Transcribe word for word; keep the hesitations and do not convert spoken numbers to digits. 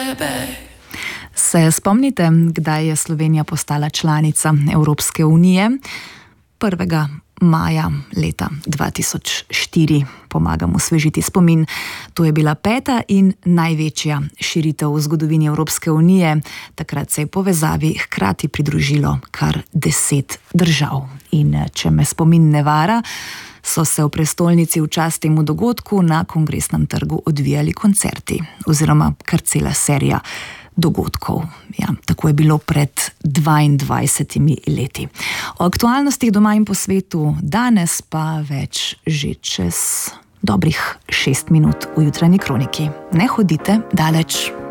Se spomnite, kdaj je Slovenija postala članica Evropske unije? prvega maja leta dva tisoč štiri. Pomagam osvežiti spomin. To je bila peta in največja širitev v zgodovini Evropske unije. Takrat se je povezavi hkrati pridružilo kar deset držav. In če me spomin ne vara, so se v prestolnici v čast temu dogodku na Kongresnem trgu odvijali koncerti oziroma kar cela serija dogodkov. Ja, tako je bilo pred dvaindvajsetimi leti. O aktualnostih doma in po svetu danes pa več že čez dobrih šest minut v jutranji kroniki. Ne hodite daleč.